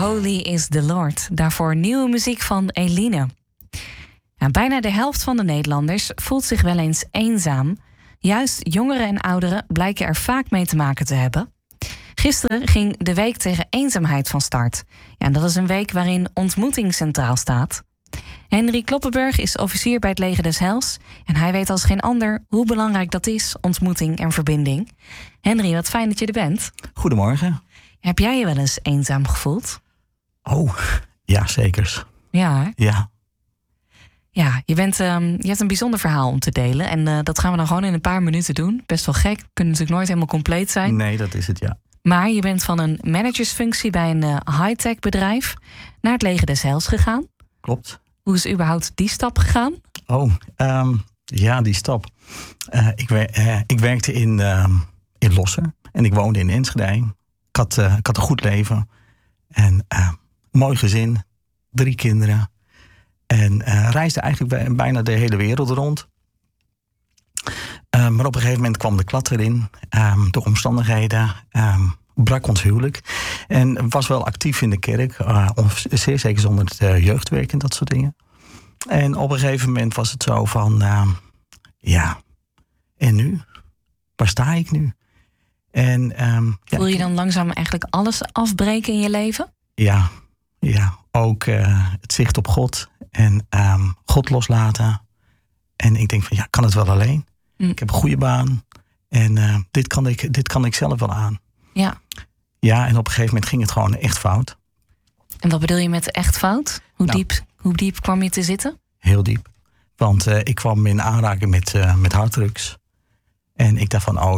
Holy is the Lord. Daarvoor nieuwe muziek van Eline. Bijna de helft van de Nederlanders voelt zich wel eens eenzaam. Juist jongeren en ouderen blijken er vaak mee te maken te hebben. Gisteren ging de Week tegen Eenzaamheid van start. En dat is een week waarin ontmoeting centraal staat. Henry Kloppenburg is officier bij het Leger des Heils. En hij weet als geen ander hoe belangrijk dat is, ontmoeting en verbinding. Henry, wat fijn dat je er bent. Goedemorgen. Heb jij je wel eens eenzaam gevoeld? Oh, ja, zeker. Ja, hè? Ja. Ja, je hebt een bijzonder verhaal om te delen. En dat gaan we dan gewoon in een paar minuten doen. Best wel gek. We kunnen natuurlijk nooit helemaal compleet zijn. Nee, dat is het, ja. Maar je bent van een managersfunctie bij een high-tech bedrijf naar het Leger des Heils gegaan. Klopt. Hoe is überhaupt die stap gegaan? Oh, ja, die stap. Ik werkte in Losser en ik woonde in Enschede. Ik had een goed leven en mooi gezin, 3 kinderen. En reisde eigenlijk bijna de hele wereld rond. Maar op een gegeven moment kwam de klad erin. De omstandigheden brak ons huwelijk. En was wel actief in de kerk. Zeer zeker zonder het jeugdwerk en dat soort dingen. En op een gegeven moment was het zo van... ja, en nu? Waar sta ik nu? En, Voel je dan langzaam eigenlijk alles afbreken in je leven? Ja. Ook het zicht op God en God loslaten. En ik denk van, ja, kan het wel alleen? Ik heb een goede baan en dit kan ik zelf wel aan. Ja. Ja, en op een gegeven moment ging het gewoon echt fout. En wat bedoel je met echt fout? Hoe diep kwam je te zitten? Heel diep. Want ik kwam in aanraking met harddrugs. En ik dacht van,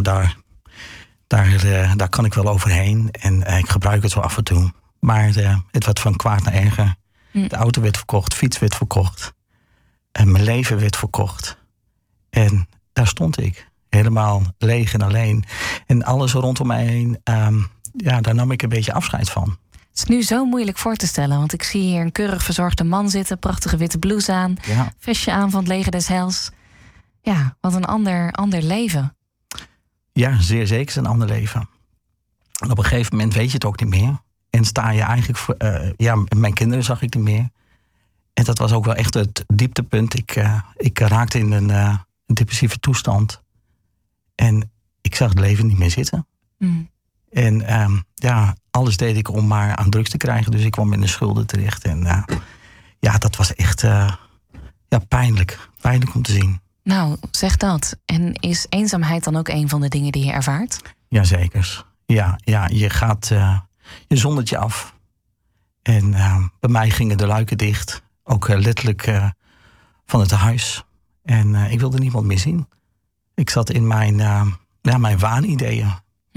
daar kan ik wel overheen. En ik gebruik het zo af en toe. Maar het werd van kwaad naar erger. De auto werd verkocht, fiets werd verkocht. En mijn leven werd verkocht. En daar stond ik. Helemaal leeg en alleen. En alles rondom mij heen, daar nam ik een beetje afscheid van. Het is nu zo moeilijk voor te stellen. Want ik zie hier een keurig verzorgde man zitten. Prachtige witte blouse aan. Ja. Vestje aan van het Leger des Heils. Ja, wat een ander leven. Ja, zeer zeker een ander leven. En op een gegeven moment weet je het ook niet meer. En sta je eigenlijk voor... mijn kinderen zag ik niet meer. En dat was ook wel echt het dieptepunt. Ik raakte in een depressieve toestand. En ik zag het leven niet meer zitten. En alles deed ik om maar aan drugs te krijgen. Dus ik kwam in de schulden terecht. En dat was echt pijnlijk. Pijnlijk om te zien. Nou, zeg dat. En is eenzaamheid dan ook een van de dingen die je ervaart? Jazeker. Ja, je gaat... je zondert je af. En bij mij gingen de luiken dicht. Ook letterlijk van het huis. En ik wilde niemand meer zien. Ik zat in mijn waanideeën.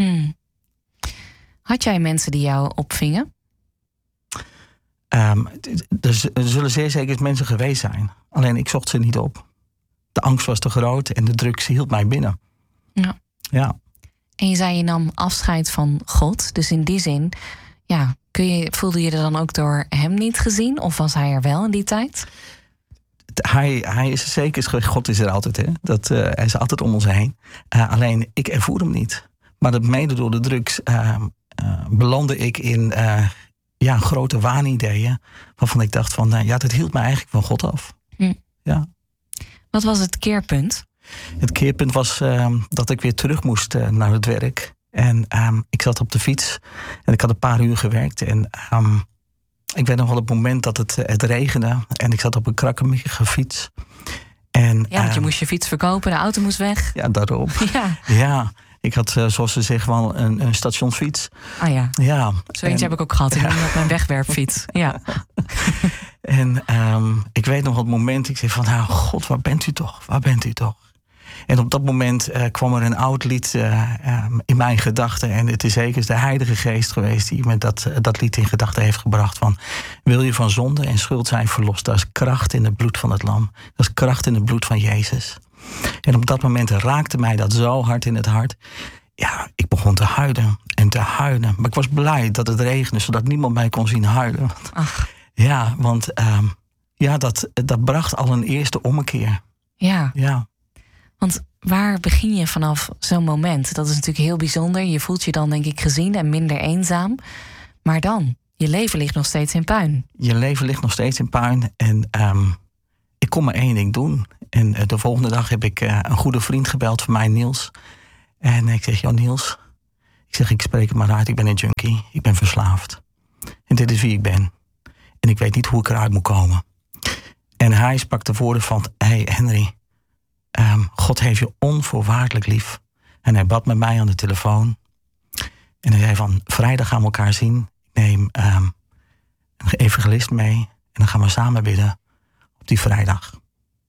Had jij mensen die jou opvingen? Er zullen zeer zeker mensen geweest zijn. Alleen ik zocht ze niet op. De angst was te groot en de drugs hield mij binnen. Ja. En je zei je nam afscheid van God. Dus in die zin, voelde je er dan ook door hem niet gezien? Of was hij er wel in die tijd? Hij is zeker, God is er altijd. Hè? Hij is altijd om ons heen. Alleen ik ervoer hem niet. Maar dat mede door de drugs belandde ik in grote waanideeën. Waarvan ik dacht van, dat hield me eigenlijk van God af. Ja. Wat was het keerpunt? Het keerpunt was dat ik weer terug moest naar het werk. En ik zat op de fiets en ik had een paar uur gewerkt. En ik weet nog wel het moment dat het regende. En ik zat op een krakkemikkige fiets. Want je moest je fiets verkopen, de auto moest weg. Ja, daarop. Ja. Ik had, zoals ze zeggen, wel een stationsfiets. Ah ja. Ja. Zo eentje heb ik ook gehad. Ik noemde dat mijn wegwerpfiets. Ja. En ik weet nog het moment, ik zei van, God, waar bent u toch? Waar bent u toch? En op dat moment kwam er een oud lied in mijn gedachten. En het is zeker de Heilige Geest geweest die me dat lied in gedachten heeft gebracht. Van, wil je van zonde en schuld zijn verlost? Dat is kracht in het bloed van het lam. Dat is kracht in het bloed van Jezus. En op dat moment raakte mij dat zo hard in het hart. Ja, ik begon te huilen en te huilen. Maar ik was blij dat het regende, zodat niemand mij kon zien huilen. Ach. Ja, want dat bracht al een eerste ommekeer. Ja. Want waar begin je vanaf zo'n moment? Dat is natuurlijk heel bijzonder. Je voelt je dan denk ik gezien en minder eenzaam. Maar dan? Je leven ligt nog steeds in puin. Je leven ligt nog steeds in puin. En ik kon maar één ding doen. En de volgende dag heb ik een goede vriend gebeld van mij, Niels. En ik zeg, Niels, ik spreek het maar uit. Ik ben een junkie. Ik ben verslaafd. En dit is wie ik ben. En ik weet niet hoe ik eruit moet komen. En hij sprak de woorden van, hey Henry, God heeft je onvoorwaardelijk lief. En hij bad met mij aan de telefoon. En hij zei van, vrijdag gaan we elkaar zien. Ik neem een evangelist mee. En dan gaan we samen bidden op die vrijdag.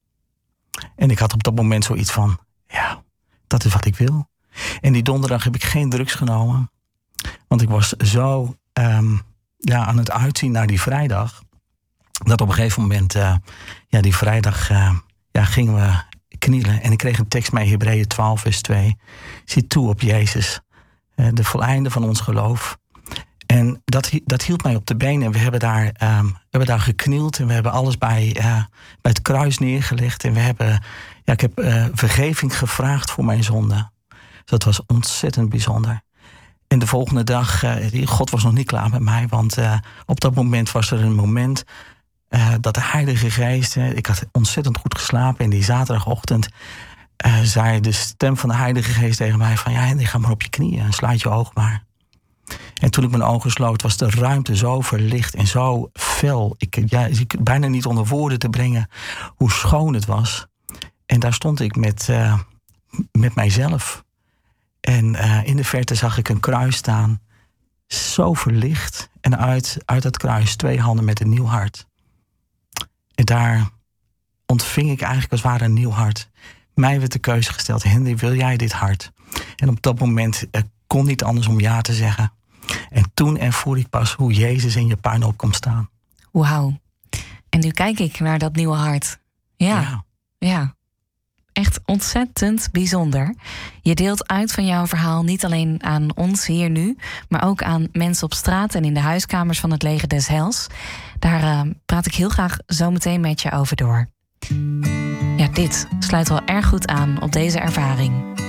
En ik had op dat moment zoiets van, ja, dat is wat ik wil. En die donderdag heb ik geen drugs genomen. Want ik was zo aan het uitzien naar die vrijdag. Dat op een gegeven moment, die vrijdag gingen we knielen. En ik kreeg een tekst mee, Hebreeën 12 vers 2. Zie toe op Jezus, de voleinde van ons geloof. En dat hield mij op de been. En we hebben daar geknield. En we hebben alles bij het kruis neergelegd. En ik heb vergeving gevraagd voor mijn zonde. Dus dat was ontzettend bijzonder. En de volgende dag, God was nog niet klaar met mij. Want op dat moment was er een moment dat de Heilige Geest... ik had ontzettend goed geslapen. En die zaterdagochtend zei de stem van de Heilige Geest tegen mij van... ja, Henry, ga maar op je knieën en sluit je ogen maar. En toen ik mijn ogen sloot, was de ruimte zo verlicht en zo fel. Ik bijna niet onder woorden te brengen hoe schoon het was. En daar stond ik met mijzelf. En in de verte zag ik een kruis staan. Zo verlicht. En uit dat kruis 2 handen met een nieuw hart. En daar ontving ik eigenlijk als het ware een nieuw hart. Mij werd de keuze gesteld, Henry, wil jij dit hart? En op dat moment kon niet anders om ja te zeggen. En toen ervoer ik pas hoe Jezus in je puinhoop komt staan. Wauw. En nu kijk ik naar dat nieuwe hart. Ja. Echt ontzettend bijzonder. Je deelt uit van jouw verhaal niet alleen aan ons hier nu... maar ook aan mensen op straat en in de huiskamers van het Leger des Heils. Daar praat ik heel graag zo meteen met je over door. Ja, dit sluit wel erg goed aan op deze ervaring.